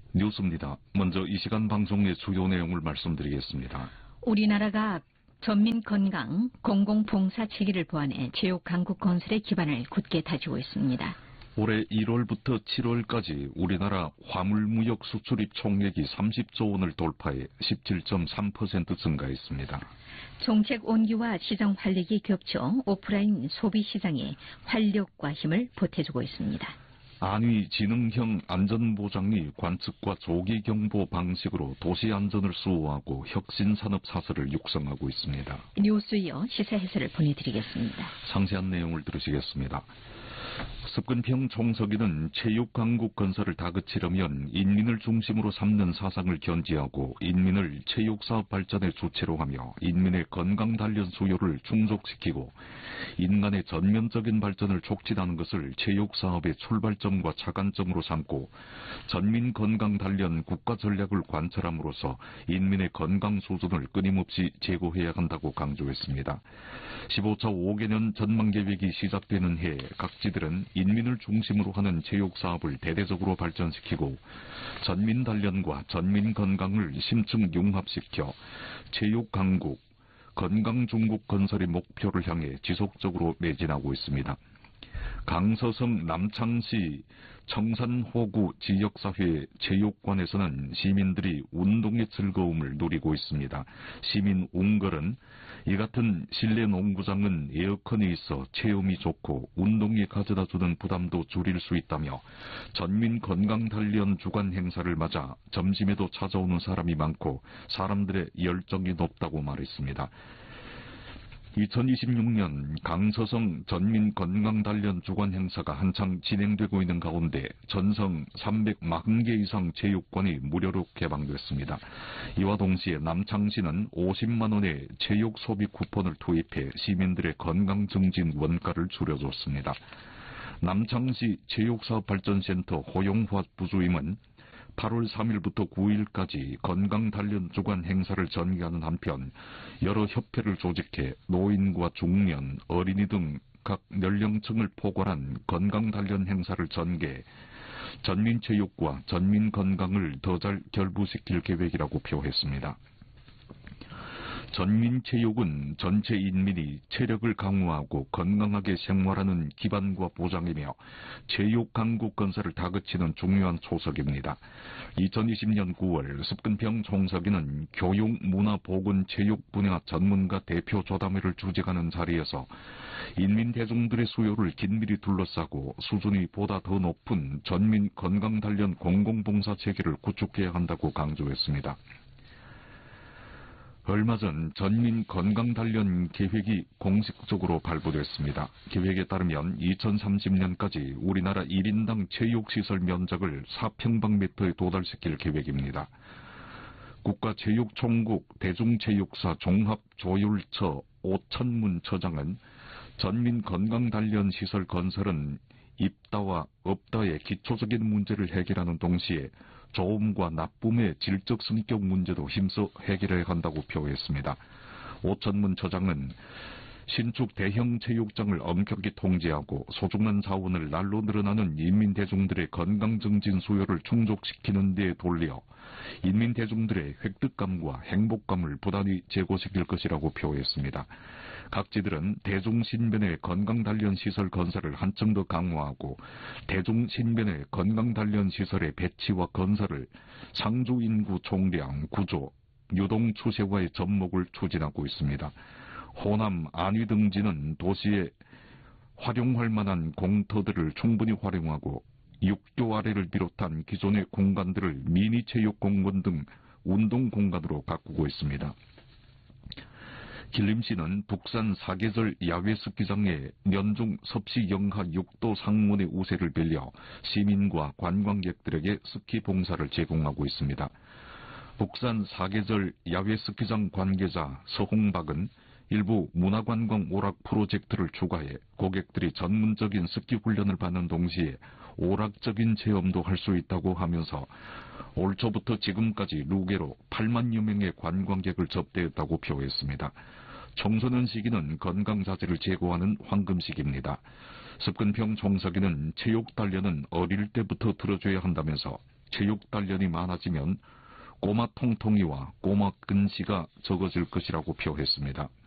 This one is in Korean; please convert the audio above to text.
뉴스입니다. 먼저 이 시간 방송의 주요 내용을 말씀드리겠습니다. 우리나라가 전민건강 공공봉사 체계를 보완해 체육 강국 건설의 기반을 굳게 다지고 있습니다. 올해 1월부터 7월까지 우리나라 화물무역 수출입 총액이 30조 원을 돌파해 17.3% 증가했습니다. 정책 온기와 시장 활력이 겹쳐 오프라인 소비 시장에 활력과 힘을 보태주고 있습니다. 안위 지능형 안전보장이 관측과 조기 경보 방식으로 도시 안전을 수호하고 혁신 산업 사설을 육성하고 있습니다. 뉴스 이어 시사 해설을 보내드리겠습니다. 상세한 내용을 들으시겠습니다. 습근평 총서기는 체육 강국 건설을 다그치려면 인민을 중심으로 삼는 사상을 견지하고 인민을 체육사업 발전의 주체로 하며 인민의 건강 단련 수요를 충족시키고 인간의 전면적인 발전을 촉진하는 것을 체육사업의 출발점과 차관점으로 삼고 전민 건강 단련 국가 전략을 관철함으로써 인민의 건강 수준을 끊임없이 제고해야 한다고 강조했습니다. 15차 5개년 전망계획이 시작되는 해 각지들은 인민을 중심으로 하는 체육사업을 대대적으로 발전시키고 전민 단련과 전민 건강을 심층 융합시켜 체육 강국, 건강 중국 건설의 목표를 향해 지속적으로 매진하고 있습니다. 강서성 남창시 청산호구 지역사회 체육관에서는 시민들이 운동의 즐거움을 누리고 있습니다. 시민 웅걸은 이 같은 실내 농구장은 에어컨이 있어 체험이 좋고 운동이 가져다주는 부담도 줄일 수 있다며 전민 건강단련 주간 행사를 맞아 점심에도 찾아오는 사람이 많고 사람들의 열정이 높다고 말했습니다. 2026년 강서성 전민건강단련 주간 행사가 한창 진행되고 있는 가운데 전성 340개 이상 체육관이 무료로 개방됐습니다. 이와 동시에 남창시는 50만 원의 체육 소비 쿠폰을 투입해 시민들의 건강 증진 원가를 줄여줬습니다. 남창시 체육사업발전센터 호용화 부주임은 8월 3일부터 9일까지 건강단련 주간 행사를 전개하는 한편 여러 협회를 조직해 노인과 중년, 어린이 등 각 연령층을 포괄한 건강단련 행사를 전개해 전민체육과 전민건강을 더 잘 결부시킬 계획이라고 표했습니다. 전민체육은 전체 인민이 체력을 강화하고 건강하게 생활하는 기반과 보장이며 체육 강국 건설을 다그치는 중요한 초석입니다. 2020년 9월 습근평 총서기는 교육, 문화, 보건, 체육 분야 전문가 대표 조담회를 주재하는 자리에서 인민 대중들의 수요를 긴밀히 둘러싸고 수준이 보다 더 높은 전민 건강단련 공공봉사 체계를 구축해야 한다고 강조했습니다. 얼마 전 전민 건강단련 계획이 공식적으로 발부됐습니다. 계획에 따르면 2030년까지 우리나라 1인당 체육시설 면적을 4평방미터에 도달시킬 계획입니다. 국가체육총국 대중체육사 종합조율처 오천문 처장은 전민 건강단련 시설 건설은 있다와 없다의 기초적인 문제를 해결하는 동시에 좋음과 나쁨의 질적 성격 문제도 힘써 해결해야 한다고 표했습니다. 오천문 처장은 신축 대형 체육장을 엄격히 통제하고 소중한 자원을 날로 늘어나는 인민대중들의 건강증진 수요를 충족시키는 데 돌려 인민대중들의 획득감과 행복감을 부단히 제고시킬 것이라고 표했습니다. 각지들은 대중신변의 건강단련시설 건설을 한층 더 강화하고 대중신변의 건강단련시설의 배치와 건설을 상주인구 총량, 구조, 유동 추세와의 접목을 추진하고 있습니다. 호남 안위 등지는 도시에 활용할 만한 공터들을 충분히 활용하고 육교 아래를 비롯한 기존의 공간들을 미니체육공원 등 운동공간으로 가꾸고 있습니다. 길림시는 북산 사계절 야외 스키장에 연중 섭씨 영하 6도 상온의 우세를 빌려 시민과 관광객들에게 스키 봉사를 제공하고 있습니다. 북산 사계절 야외 스키장 관계자 서홍박은 일부 문화관광 오락 프로젝트를 추가해 고객들이 전문적인 스키 훈련을 받는 동시에 오락적인 체험도 할 수 있다고 하면서 올 초부터 지금까지 루게로 8만여 명의 관광객을 접대했다고 표했습니다. 청소년 시기는 건강자재를 제고하는 황금시기입니다. 습근평 총서기는 체육 단련은 어릴 때부터 들어줘야 한다면서 체육 단련이 많아지면 꼬마 통통이와 꼬마 근시가 적어질 것이라고 표했습니다.